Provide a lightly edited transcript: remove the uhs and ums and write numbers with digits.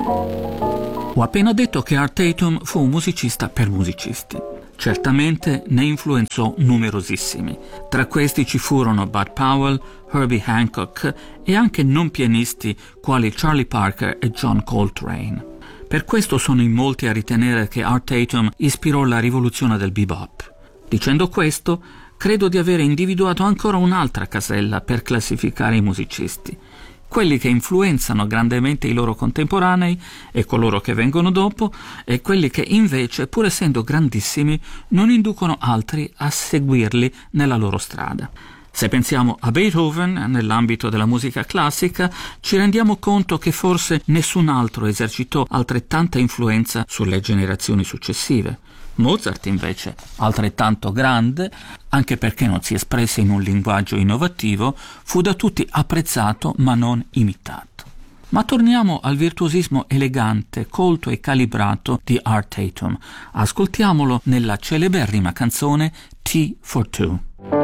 Ho appena detto che Art Tatum fu un musicista per musicisti. Certamente ne influenzò numerosissimi. Tra questi ci furono Bud Powell, Herbie Hancock e anche non pianisti quali Charlie Parker e John Coltrane. Per questo sono in molti a ritenere che Art Tatum ispirò la rivoluzione del bebop. Dicendo questo, credo di aver individuato ancora un'altra casella per classificare i musicisti. Quelli che influenzano grandemente i loro contemporanei e coloro che vengono dopo, e quelli che invece, pur essendo grandissimi, non inducono altri a seguirli nella loro strada. Se pensiamo a Beethoven nell'ambito della musica classica, ci rendiamo conto che forse nessun altro esercitò altrettanta influenza sulle generazioni successive. Mozart invece, altrettanto grande, anche perché non si espresse in un linguaggio innovativo, fu da tutti apprezzato ma non imitato. Ma torniamo al virtuosismo elegante, colto e calibrato di Art Tatum. Ascoltiamolo nella celeberrima canzone Tea for Two.